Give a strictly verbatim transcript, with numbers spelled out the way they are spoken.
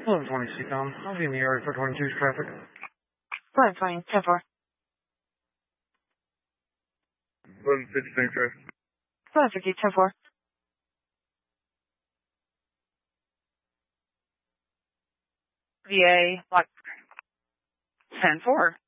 eleven twenty C COM. I'll be in the area for twenty-two's traffic. eleven twenty, ten four. eleven fifty-six traffic. eleven fifty, ten four. V A, like, ten four.